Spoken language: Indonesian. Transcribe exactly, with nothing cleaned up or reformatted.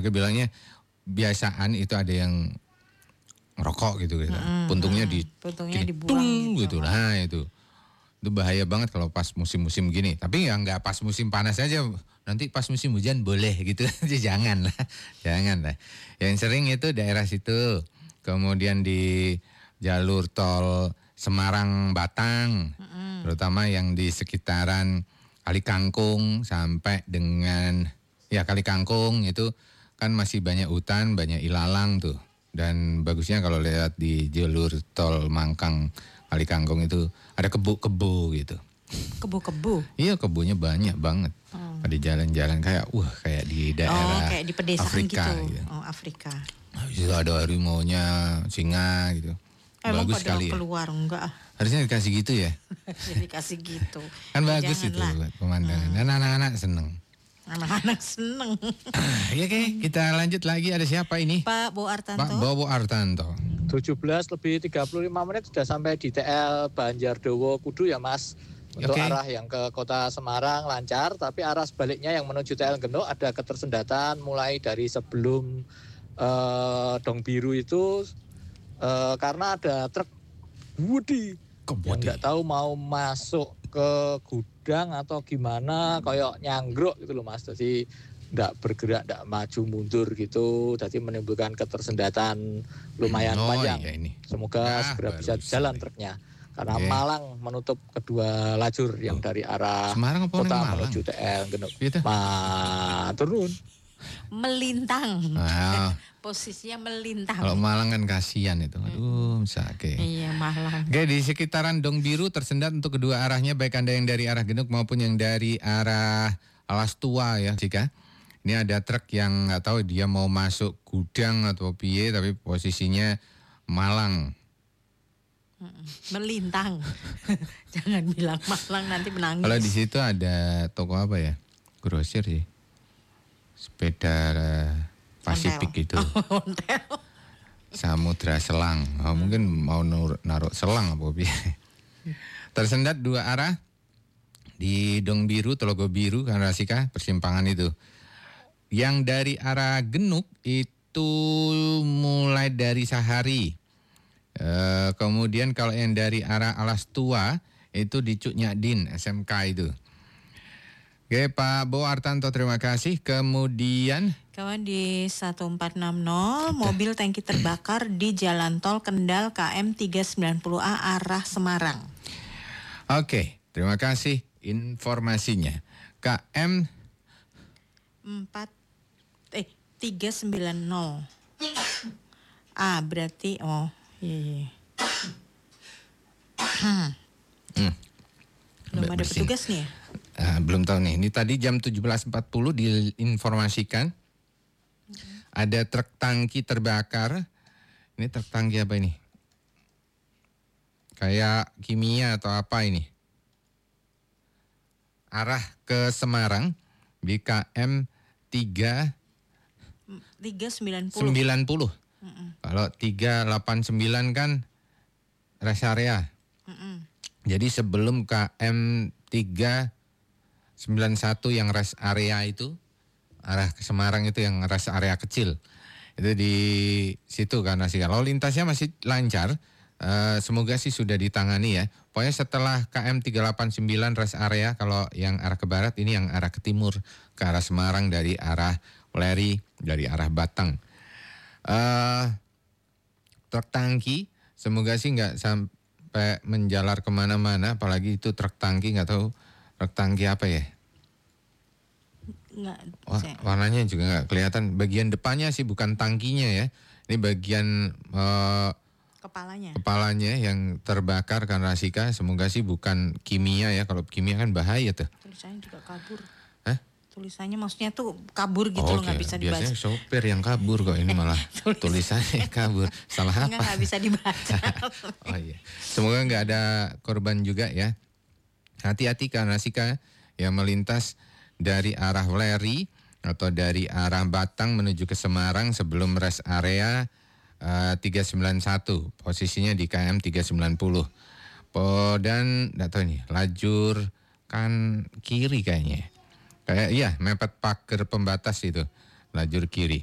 Warga bilangnya biasaan itu ada yang ngerokok gitu gitu. Mm-mm, Puntungnya mm-mm. di Puntungnya gini, dibuang tung, gitu. gitu. Nah itu. Itu bahaya banget kalau pas musim-musim gini. Tapi ya nggak pas musim panas aja. Nanti pas musim hujan boleh gitu. Jangan lah. Jangan lah. Yang sering itu daerah situ. Kemudian di jalur tol Semarang Batang. Mm-mm. Terutama yang di sekitaran Kali Kangkung sampai dengan ya Kali Kangkung itu kan masih banyak hutan, banyak ilalang tuh. Dan bagusnya kalau lihat di jalur tol Mangkang Kali Kangkung itu ada kebo-kebo gitu. Kebo-kebo? Iya, kebunnya banyak banget. Oh. Di jalan-jalan kayak wah kayak di daerah Oh, kayak di pedesaan Afrika gitu. gitu. Oh, Afrika. Habis itu ada harimaunya, singa gitu. Emang Bagus pada sekali ya. keluar enggak? Harusnya dikasih gitu ya. Jadi kasih gitu. Kan Ya, bagus itu janganlah. buat pemandangan. Hmm. Dan anak-anak seneng. Anak-anak seneng. Ya oke, kita lanjut lagi. Ada siapa ini? Pak Bo Artanto. Pak Bowo Artanto. tujuh belas lebih tiga puluh lima menit sudah sampai di T L Banjardowo Kudu ya Mas. Untuk Oke. arah yang ke kota Semarang lancar, tapi arah sebaliknya yang menuju T L Genuk ada ketersendatan mulai dari sebelum uh, Dong Biru itu uh, karena ada truk Budi yang nggak tahu mau masuk ke gudang atau gimana, kayak nyanggruk gitu loh Mas. Jadi nggak bergerak, nggak maju mundur gitu, jadi menimbulkan ketersendatan lumayan Oh, panjang. iya ini. Semoga Ah, segera baru bisa jalan selesai. truknya. Karena Oke. Malang menutup kedua lajur yang dari arah Semarang apa kota orang Malang? menuju T L Genuk. Gitu. Ma turun. Melintang. Ah, Posisinya melintang. kalau Malang kan kasihan itu. Aduh, sakit. Iya, Malang. Oke, di sekitaran Dong Biru tersendat untuk kedua arahnya, baik Anda yang dari arah Genuk maupun yang dari arah Alas Tua ya, Cika. Ini ada truk yang nggak tahu dia mau masuk gudang atau piye, tapi posisinya Malang. Melintang. Jangan bilang Malang, nanti menangis. Kalau di situ ada toko apa ya? Grosir sih. Sepeda eh, Pasifik itu. Ontel. Samudra Selang. Oh, mungkin mau nur- naruh selang apa piye. Tersendat dua arah di Dong Biru, Telogo Biru, Kanrasika, persimpangan itu. Yang dari arah Genuk itu mulai dari Sahari. E, kemudian kalau yang dari arah Alas Tua itu di Cuk Nyadin, S M K itu. Oke, Pak Bo Artanto, terima kasih. Kemudian Kawan di satu empat enam nol, mobil tangki terbakar di Jalan Tol Kendal K M tiga sembilan nol A arah Semarang. Oke, terima kasih informasinya. K M empat eh tiga sembilan nol. A berarti oh iya iya. Hmm. Hmm. Belum ada Bersin. petugas nih ya? Ah, belum tahu nih. Ini tadi jam tujuh belas empat puluh diinformasikan ada truk tangki terbakar. Ini truk tangki apa ini? Kayak kimia atau apa ini? Arah ke Semarang di K M tiga tiga sembilan nol. sembilan nol. Kalau tiga delapan sembilan kan rest area. Mm-mm. Jadi sebelum K M tiga sembilan satu yang rest area itu, arah ke Semarang itu yang rest area kecil. Itu di situ karena sih kalau lintasnya masih lancar, eh, semoga sih sudah ditangani ya. Pokoknya setelah K M tiga delapan sembilan rest area, kalau yang arah ke barat ini yang arah ke timur, ke arah Semarang dari arah Weleri, dari arah Batang. Eh, truk tangki, semoga sih nggak sampai menjalar kemana-mana, apalagi itu truk tangki, nggak tahu truk tangki apa ya. Nggak, Wah, saya- warnanya juga nggak kelihatan. Bagian depannya sih bukan tangkinya ya. Ini bagian eh, kepalanya. kepalanya yang terbakar karena Rasika. Semoga sih bukan kimia ya. Kalau kimia kan bahaya tuh. Tulisannya juga kabur. Hah? Tulisannya maksudnya tuh kabur gitu Oh, loh, nggak oke. bisa dibaca. Biasanya sopir yang kabur kok, ini malah tulisannya kabur. Salah Nggak, apa? nggak bisa dibaca. Oh iya. Semoga nggak ada korban juga ya. Hati-hati karena Rasika yang melintas dari arah Weleri atau dari arah Batang menuju ke Semarang sebelum rest area uh, tiga sembilan satu, posisinya di K M tiga sembilan nol. Po, dan enggak tahu ini lajur kan kiri kayaknya. Kayak iya mepet pagar pembatas itu, lajur kiri.